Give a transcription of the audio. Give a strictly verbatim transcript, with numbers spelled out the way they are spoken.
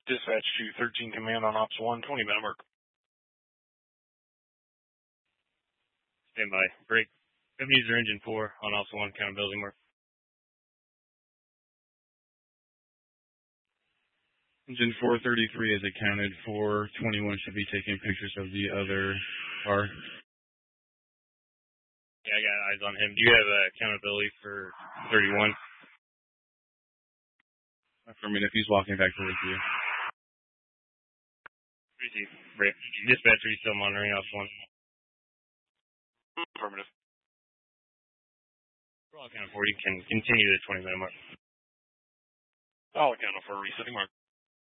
Dispatch to thirteen Command on Ops one, twenty minute mark. Stand by. Break. Have user engine four on Ops one, accountability mark. Engine four thirty-three is accounted for. twenty-one should be taking pictures of the other car. Yeah, I got eyes on him. Do you have uh, accountability for thirty-one? For a minute, if he's walking back towards you. Receive. Break. Dispatch, are you still monitoring Ops one? Affirmative. For all account for, you can continue the twenty minute mark. I'll account for resetting mark.